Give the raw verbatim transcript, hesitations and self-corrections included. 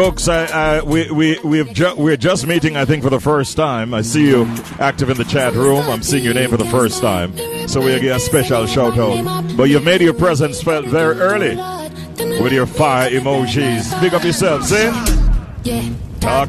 Folks, I, I, we, we, we've ju- we're just meeting, I think, for the first time. I see you active in the chat room. I'm seeing your name for the first time. So we'll get a special shout out. But you've made your presence felt very early with your fire emojis. Pick up yourself, see? Talk